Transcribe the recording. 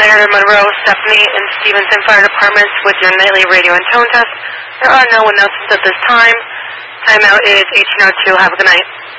Marietta, Monroe, Stephanie, and Stevenson Fire Departments with your nightly radio and tone test. There are no announcements at this time. Timeout is 18:02. Have a good night.